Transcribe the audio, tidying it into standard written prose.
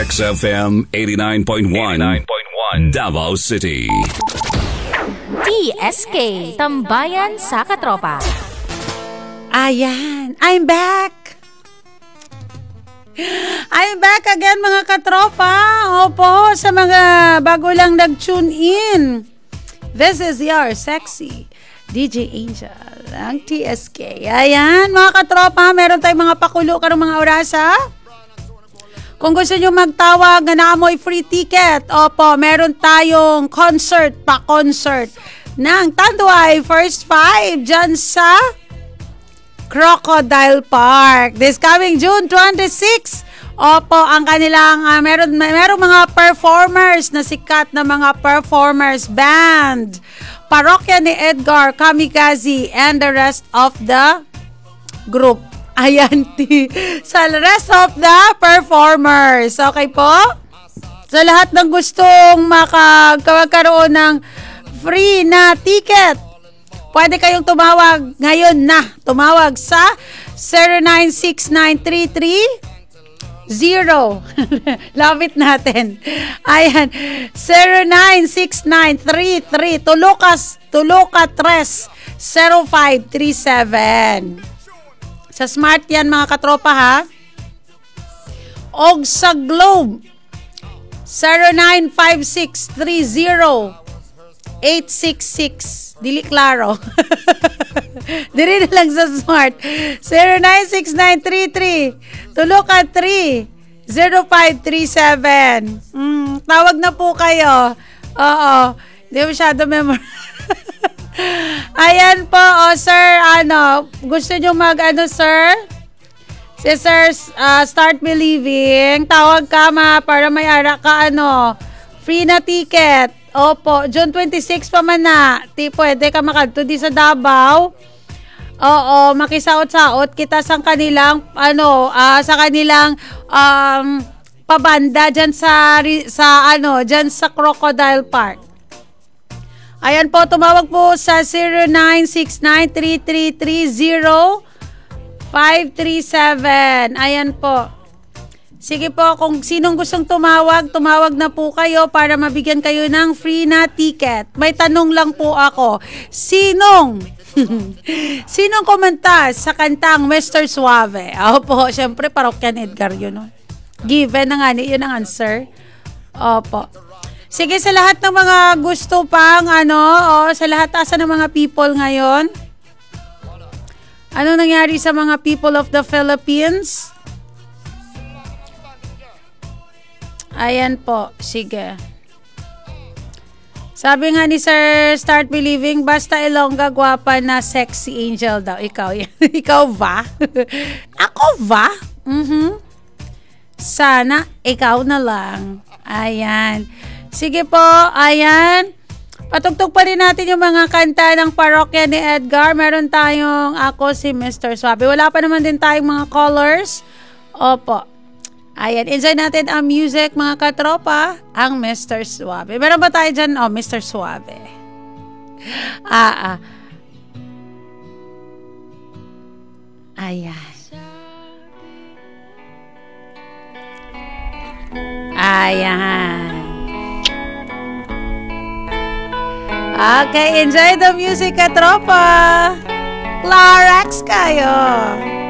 XFM 89.1 Davao City. TSK, Tambayan sa Katropa. Ayan, I'm back! I'm back again mga katropa. Opo, sa mga bago lang nag-tune in. This is your sexy DJ Angel, ang TSK. Ayan, mga katropa, meron tayong mga pakulo ka ng mga orasa. Kung gusto nyo magtawag na naamoy free ticket, opo, meron tayong concert ng Tanduay First Five dyan sa Crocodile Park. This coming June 26. Opo, ang kanilang, merong mga performers na sikat na mga performers band. Parokya ni Edgar, Kamikaze, and the rest of the group. Ayan, sa rest of the performers. Okay po? Sa lahat ng gustong magkaroon ng free na ticket, pwede kayong tumawag ngayon na. Tumawag sa 096933 Love it natin. Ayan. 096933 Tulukas 0537. Sa Smart yan mga katropa ha. Og sa Globe 095630-866. Dili klaro. Dili na lang sa Smart. 096933 Tulukan 0537. Tawag na po kayo. Oo. Hindi masyado Ayan po, sir, gusto nyo sir? Si Sir Start Believing, tawag ka para may ara ka, free na ticket. Opo, June 26 pa man na. Pwede ka makadto di sa Davao. Oo, makisaot-saot kita sa kanilang, pabanda dyan dyan sa Crocodile Park. Ayan po, tumawag po sa 09693330-537. Ayan po. Sige po, kung sinong gustong tumawag na po kayo para mabigyan kayo ng free na ticket. May tanong lang po ako. Sinong kumanta sa kantang Mr. Suave? Opo, syempre Parokya ni Edgar yun. No? Given na nga, yun ang answer. Opo. Sige, sa lahat ng mga gusto pang, sa lahat asa ng mga people ngayon. Ano nangyari sa mga people of the Philippines? Ayan po, sige. Sabi nga ni Sir Start Believing, basta Ilongga, gwapa na sexy angel daw. Ikaw yan. Ikaw ba? Ako ba? Sana ikaw na lang. Ayan. Sige po, ayan. Patugtog pa rin natin yung mga kanta ng Parokya ni Edgar. Meron tayong Ako si Mr. Suave. Wala pa naman din tayong mga callers. Opo. Ayan, enjoy natin ang music mga katropa. Ang Mr. Suave. Meron ba tayo dyan? Oh, Mr. Suave. Ayan. Ayan. Okay, enjoy the music, katropa. Clarex kayo.